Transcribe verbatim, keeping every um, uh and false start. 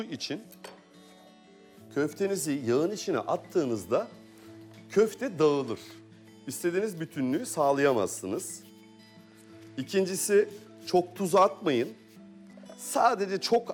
için köftenizi yağın içine attığınızda köfte dağılır. İstediğiniz bütünlüğü sağlayamazsınız. İkincisi çok tuz atmayın. Sadece çok